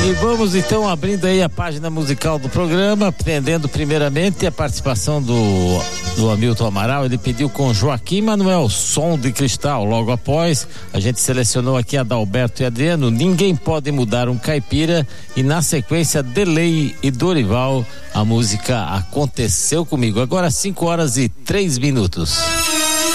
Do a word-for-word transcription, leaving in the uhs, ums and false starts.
E vamos então abrindo aí a página musical do programa, atendendo primeiramente a participação do, do Hamilton Amaral. Ele pediu com Joaquim Manuel, Som de Cristal. Logo após, a gente selecionou aqui Adalberto e Adriano, Ninguém Pode Mudar um Caipira, e na sequência Delay e Dorival, a música Aconteceu Comigo. Agora cinco horas e três minutos.